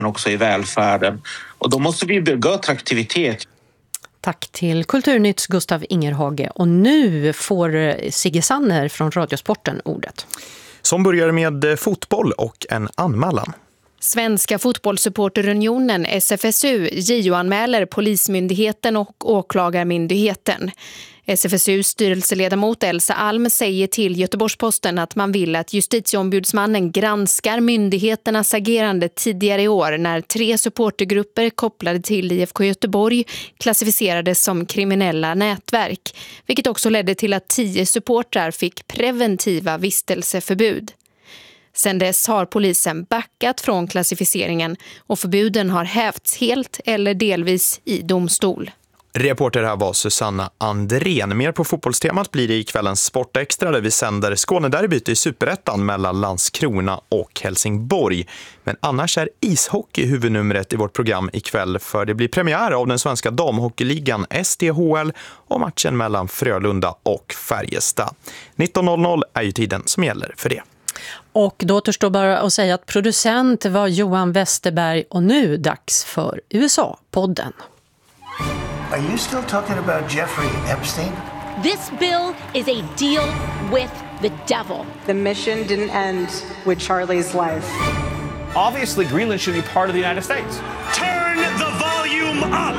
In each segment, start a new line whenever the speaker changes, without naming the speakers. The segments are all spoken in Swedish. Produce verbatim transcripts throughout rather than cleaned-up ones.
men också i välfärden. Och då måste vi bygga attraktivitet.
Tack till Kulturnytts Gustav Ingerhage. Och nu får Sigge Sanner från Radiosporten ordet.
Som börjar med fotboll och en anmälan.
Svenska fotbollssupporterunionen S F S U J O-anmäler Polismyndigheten och Åklagarmyndigheten. S F S U:s styrelseledamot Elsa Alm säger till Göteborgs-Posten att man vill att justitieombudsmannen granskar myndigheternas agerande tidigare i år när tre supportergrupper kopplade till I F K Göteborg klassificerades som kriminella nätverk, vilket också ledde till att tio supportrar fick preventiva vistelseförbud. Sedan dess har polisen backat från klassificeringen och förbuden har hävts helt eller delvis i domstol.
Reporter här var Susanna Andrén. Mer på fotbollstemat blir det i kvällens Sportextra där vi sänder Skånederbyt i Superettan mellan Landskrona och Helsingborg. Men annars är ishockey huvudnumret i vårt program ikväll, för det blir premiär av den svenska damhockeyligan S D H L och matchen mellan Frölunda och Färjestad. nitton noll noll är ju tiden som gäller för det.
Och då återstår bara att säga att producent var Johan Westerberg och nu dags för U S A-podden.
Are you still talking about Jeffrey Epstein?
This bill is a deal with the devil.
The mission didn't end with Charlie's life.
Obviously, Greenland should be part of the United States.
Turn the volume up!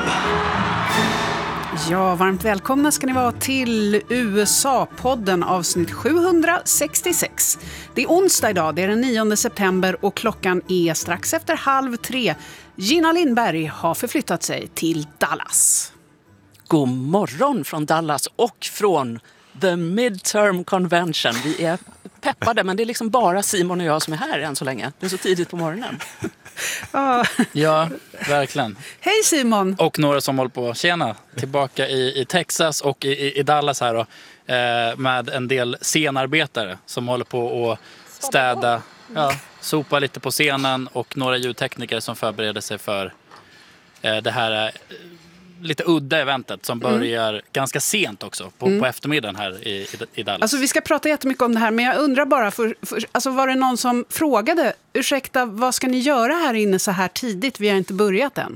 Ja, varmt välkomna ska ni vara till U S A-podden avsnitt sjuhundrasextiosex. Det är onsdag idag, det är den nionde september och klockan är strax efter halv tre. Gina Lindberg har förflyttat sig till Dallas.
God morgon från Dallas och från The Midterm Convention. Vi är peppade, men det är liksom bara Simon och jag som är här än så länge. Det är så tidigt på morgonen.
Ah.
Ja, verkligen.
Hej Simon!
Och några som håller på, tjena, tillbaka i, i Texas och i, i Dallas här då, eh, med en del scenarbetare som håller på att städa, ja, sopa lite på scenen och några ljudtekniker som förbereder sig för eh, det här eh, lite udda eventet som börjar mm. ganska sent också på, mm. på eftermiddagen här i, i Dallas.
Alltså vi ska prata jättemycket om det här, men jag undrar bara, för, för, alltså var det någon som frågade, ursäkta, vad ska ni göra här inne så här tidigt? Vi har inte börjat än.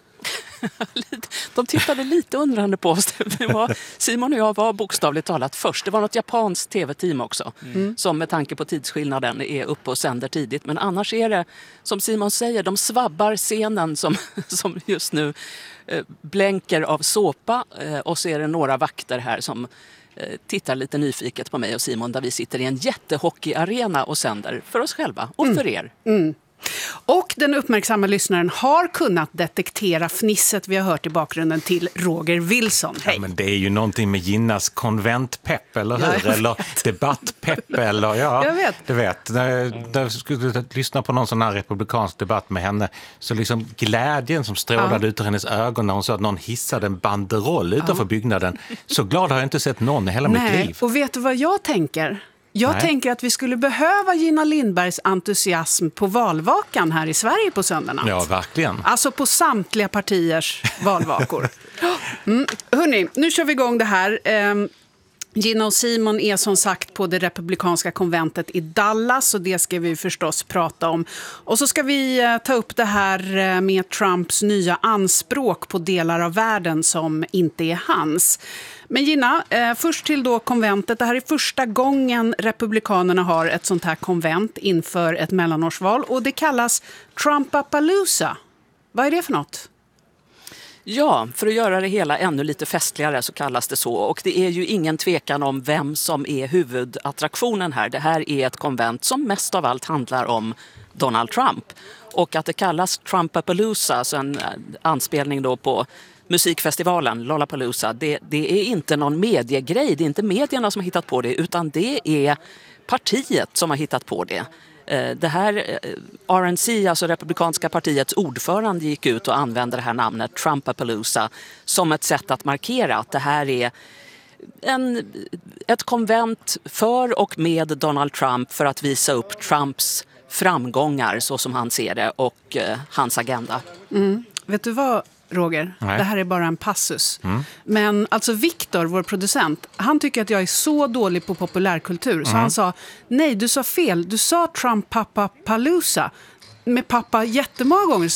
De tittade lite undrande på oss. Det var, Simon och jag var bokstavligt talat först. Det var något japanskt tv-team också mm. som med tanke på tidsskillnaden är uppe och sänder tidigt. Men annars är det, som Simon säger, de svabbar scenen som, som just nu eh, blänker av såpa. Eh, och så är det några vakter här som eh, tittar lite nyfiket på mig och Simon där vi sitter i en jättehockeyarena och sänder för oss själva och för er.
Mm. Mm. Och den uppmärksamma lyssnaren har kunnat detektera fnisset vi har hört i bakgrunden till Roger Wilson. Hej.
Ja, men det är ju någonting med Ginnas konventpepp, eller hur? Ja, eller debattpepp, eller ja.
Jag vet.
Du vet, när jag skulle lyssna på någon sån här republikansk debatt med henne, så liksom glädjen som strålade ja. ut ur hennes ögon när hon sa att någon hissade en banderoll utanför ja. byggnaden. Så glad har jag inte sett någon i hela
Nej.
mitt liv.
Och vet du vad jag tänker? Jag Nej. tänker att vi skulle behöva Gina Lindbergs entusiasm på valvakan här i Sverige på söndagen.
Ja, verkligen.
Alltså på samtliga partiers valvakor. Mm. Hörrni, nu kör vi igång det här. Um, Gina och Simon är som sagt på det republikanska konventet i Dallas och det ska vi förstås prata om. Och så ska vi uh, ta upp det här uh, med Trumps nya anspråk på delar av världen som inte är hans. Men Gina, eh, först till då konventet. Det här är första gången republikanerna har ett sånt här konvent inför ett mellanårsval. Och det kallas Trumpapalooza. Vad är det för något?
Ja, för att göra det hela ännu lite festligare så kallas det så. Och det är ju ingen tvekan om vem som är huvudattraktionen här. Det här är ett konvent som mest av allt handlar om Donald Trump. Och att det kallas Trumpapalooza, alltså en anspelning då på musikfestivalen Lollapalooza, det, det är inte någon mediegrej, det är inte medierna som har hittat på det, utan det är partiet som har hittat på det. Det här R N C, alltså Republikanska partiets ordförande, gick ut och använde det här namnet Trumpapalooza som ett sätt att markera att det här är en, ett konvent för och med Donald Trump för att visa upp Trumps framgångar så som han ser det och eh, hans agenda.
Mm. Vet du vad, Roger? Nej. Det här är bara en passus. Mm. Men alltså Viktor, vår producent, han tycker att jag är så dålig på populärkultur. Så mm. han sa, nej du sa fel, du sa Trumpapalooza. med pappa jättemånga gånger.